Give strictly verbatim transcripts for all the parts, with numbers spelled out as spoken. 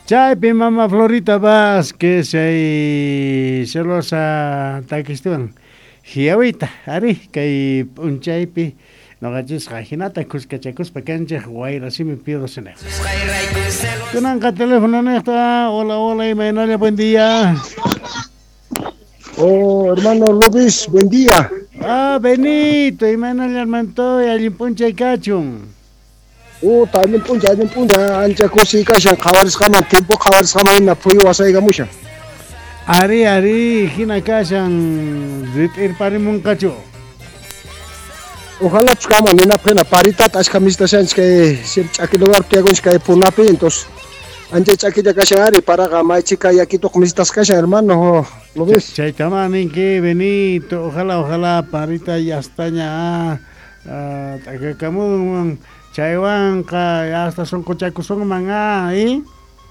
Chaypi mama Florita Vázquez ay celosa taquistuan. Hiawita, ari kay punchaypi noqachisqa hinata kuskachaykuspa kanchik wayrasimi pido sene. Kunanqa teléfono nesta, hola hola Imaynalla, buen día. Oh, hermano Luis, buen día. Ah, Benito, Imaynalla hermantoy, allin punchay kachun. Oh, también puncha, también puncha, ancha kusi kashan, kawarisqaman, tiempo kawarisqaman na puyo wasaygamusha. Ari, ari, hina kashan, ritir parimun kachu. Ojalá pues kama nina pena parita ashka mistashanch kay siempre chaki lugar tiagonch kay punapi, entonces ancha chaki ya kashan ari para gamay chica y aquí tok mistas kashan, hermano, ¿lo ves? Chaytamanin que Benito, ojalá, ojalá parita yastaña, ah, takakamun, chaywanka, ya hasta son cochacuson manga, ¿eh?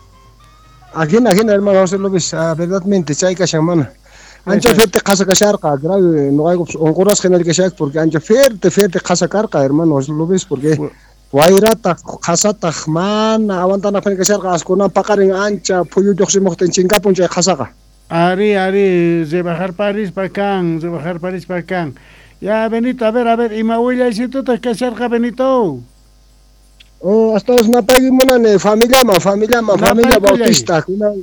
Agina, agina, hermano, José Luis, ah, verdadmente, chay kashan mana. Ancha fuerte casa kasharka, grave, no hay ongoras general kashak porque ancha fuerte, fuerte casa carca, hermano, José Luis, porque wairata, kasata, man, aguantana pen kasharka, ascona pakarin ancha, puyo yoximo ten chingapun chay kasaka. Ari, ari, de bajar París para acá, de bajar París para acá. Ya, Benito, a ver, a ver, y me voy a decir tú te kasharka, Benito. Oh, hasta es una pegimona, familia, ma, familia, ma, familia bautista.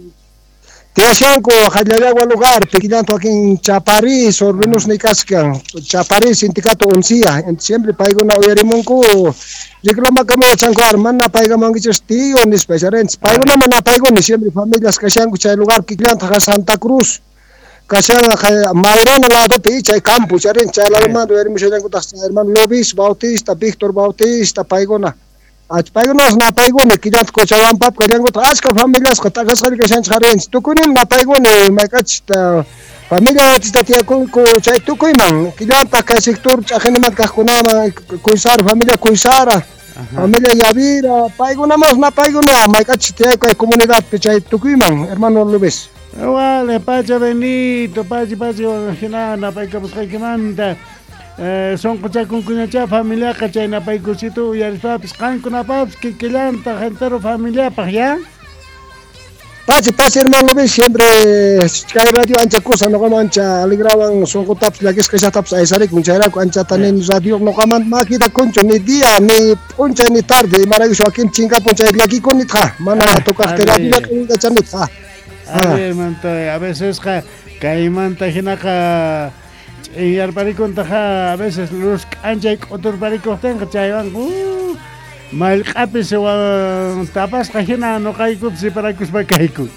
Te hacían con Jayagua lugar, pequeñando aquí en Chaparís, Sorbinos Nicasca, Chaparís, sindicato Uncía, siempre paigo na oyerimonco, reclama que me echan con hermana, paiga manguiches tío, ni especialmente, paigo na mana paigo ni siempre familias que sean cucha lugar que clienta Santa Cruz, que sean Maurona lado picha y campo, charen, chala hermano, hermano Lobis, Bautista, Víctor Bautista, paigona. Ach paigonos na paigone kilat ko chawan pap kaliango tas ka familias ka tagas kali ka shanch karen tukunin na paigone makach ta familia artista tia ko ko chay tukuy man kilat ka sector chahen mat ka kunama kuisar familia kuisara familia Yavira paigona mas na paigona makach tia ko comunidad chay tukuy man hermano Luis. Vale, pacha Benito, pacha pacha hina na paika busca que manda. Eh, son cocha con cuñacha familia cachay na pay kusitu yaris papis kan kuna paps que kilanta gentero familia pa ya Pase, pase hermano Luis, siempre kay radio ancha cosa no como ancha alegraban son cotaps la que es que ya taps ay sare kunchara ancha tanen radio no como makita concho ni día ni puncha ni tarde maravilloso aquí en chinga puncha aquí con nitja mana toca que la vida con la chanita a ver manta a veces ka kay manta hinaka y al parico taja a veces los anjay otros paricos tenga chaywan uh mal cape se va tapas cajina no caico si para que se caico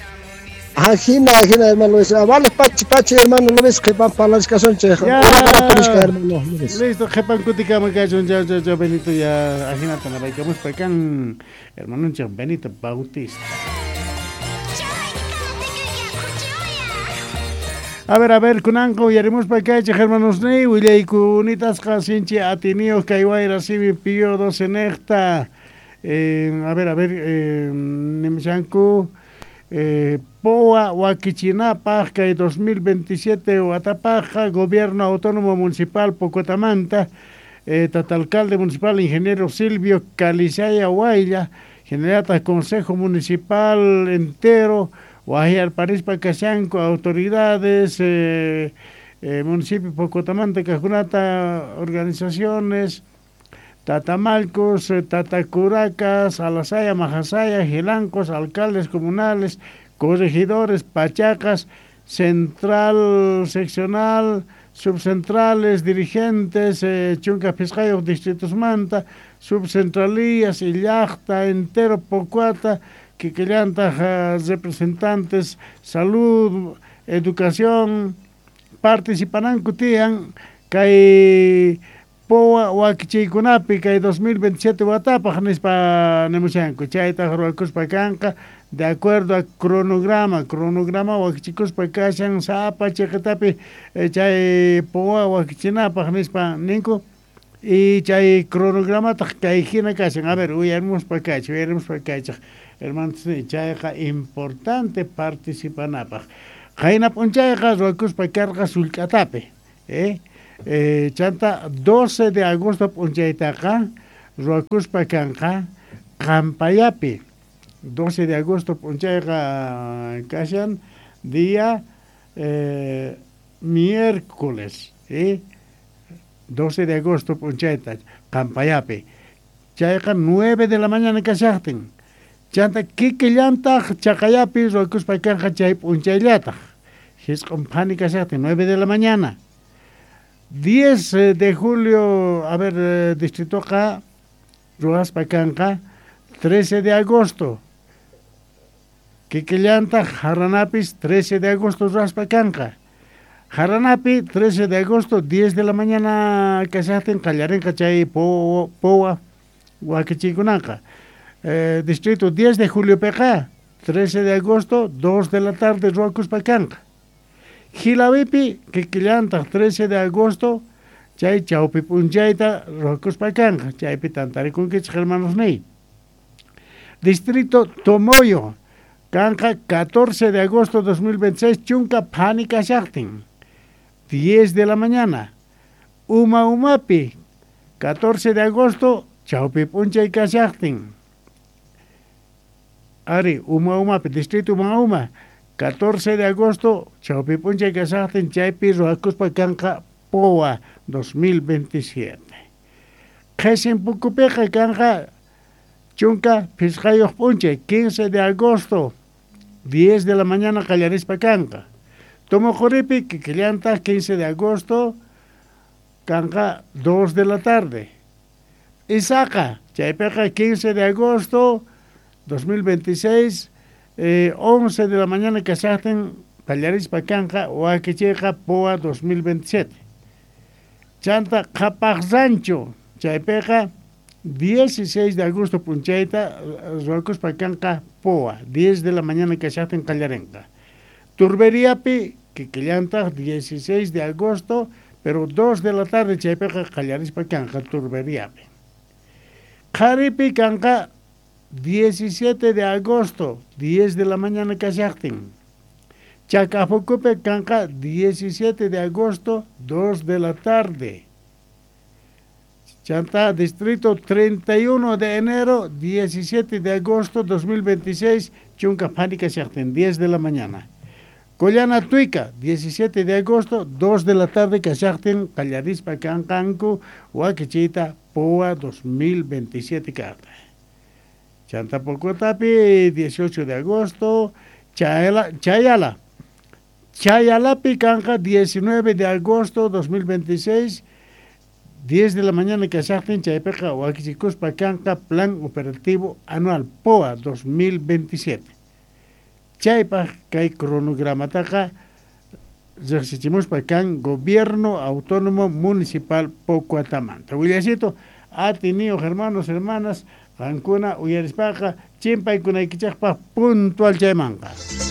ajina ajina hermano Luis vale pachi pachi hermano Luis que van para la escasón cheja hermano listo jepan cutica me cacho ya ya ya Benito ya ajina tan para que vamos para can hermano Benito Bautista. A ver, a ver, kunanko yaremos para acá, hermanos Ney, Willy Kunitas Jacinchi Ateneo Kaiwaira Sibi Pío dos en esta. A ver, a ver, eh, Nemchanku, eh, Poa Huaquichinapa, que dos mil veintisiete Huatapaja, Gobierno Autónomo Municipal Pocotamanta, eh, Tatalcalde Municipal, Ingeniero Silvio Calizaya Huayla, Generata Consejo Municipal entero. Guajiar París Pacachanco, autoridades, eh, eh, municipio Pocotamante, Cajunata, organizaciones, Tatamalcos, eh, Tatacuracas, Alasaya, Majasaya, Gilancos, alcaldes comunales, corregidores, Pachacas, central, seccional, subcentrales, dirigentes, eh, Chunca Piscayo, Distritos Manta, subcentralías, Illachta, entero Pocuata, que llanta representantes, salud, educación, participarán cutian, que poa huaquichikunapi, que dos mil veintisiete Huatapa, para Nemuchanco, chaita Jaruacos Pacanca, de acuerdo a cronograma, cronograma huaquichicos Pacachan, Zapa, Checatapi, chay poa huaquichinapa, para Ninco. Y chay cronograma, Caijina Cachan, a ver, huyamos para acá, huyamos para acá. Hermanos, chayqa importante participanapaq. Qayna p'unchayqa ruakuspa karqa sullk'atapi, eh, eh chanta doce de agosto p'unchaytaqa ruakuspa kanqa Qampayapi, doce de agosto punchayqa kashan día eh, miércoles, ¿eh? doce de agosto punchayta Campayapi. Chayqa nueve de la mañana kashaqtin. Chanta kikillantaq chaqayapi rokuspaykanqa chay punchayllataq. Hisq'un phani kashaqtin nueve de la mañana. diez de julio, a ver, eh, distritoqa ruwaspaykanqa trece de agosto. Kikillantaq Haranapis trece de agosto ruwaspaykanqa. Haranapi trece de agosto, diez de la mañana kashaqtin qallarinqa chay po, powa wakichikunanqa. Eh, distrito diez de julio peqa, trece de agosto, dos de la tarde ruwakuspaykanqa. Hilawipi kikillantaq trece de agosto, chay chawpi punchayta ruwakuspaykanqa. Chaypi tantarikunkichik hermanos ney. Distrito Tomoyo, kanqa catorce de agosto dos mil veintiséis, chunka phani kashaqtin. diez de la mañana. Uma Umapi, catorce de agosto, chawpi punchay kashaqtin. Ari, Uma Umapi, distrito Uma Uma, catorce de agosto, chawpi punchay kashaqtin, chaypi ruwakuspaykanqa Poa dos mil veintisiete. Qesin Pucupeqa kanqa chunka pisqayuq punchay, quince de agosto, diez de la mañana qallarispakanqa. Tomojoripi, kikillantaq quince de agosto, kanqa dos de la tarde. Isaqa, chaypeqa quince de agosto dos mil veintiséis, eh, once de la mañana kashaqtin qallarispakanqa wakichayqa Poa dos mil veintisiete. Chanta Qapaqsancho, chaypeqa dieciséis de agosto punchayta ruwakuspaykanqa Poa, diez de la mañana kashaqtin qallarinqa. Turberiapi, kikillantaq dieciséis de agosto, pero dos de la tarde chaypeqa qallarispakanqa Turberiapi. Qharipi kanqa diecisiete de agosto, diez de la mañana kashaqtin. Chacafucupi kanqa diecisiete de agosto, dos de la tarde. Chanta distrito treinta y uno de enero, diecisiete de agosto dos mil veintiséis, chunka phani kashaqtin, diez de la mañana. Collana Tuica, diecisiete de agosto, dos de la tarde kashaqtin qallarispakanqanku wakichita Poa dos mil veintisiete carta. Chantapocotapi, dieciocho de agosto, Chayala, Chayala. Chayalapi kanqa diecinueve de agosto dos mil veintiséis, diez de la mañana kashaqtin chaypeqa wakichikuspakanqa plan operativo anual Poa dos mil veintisiete. Chaypaq kay cronogramataqa riqsichimuspaykan Gobierno Autónomo Municipal Pocuatamanta. Willasito, ha tenido hermanos, hermanas, qankuna uyarispaqa chimpaykunaykichaqpaq puntual chaymanqa.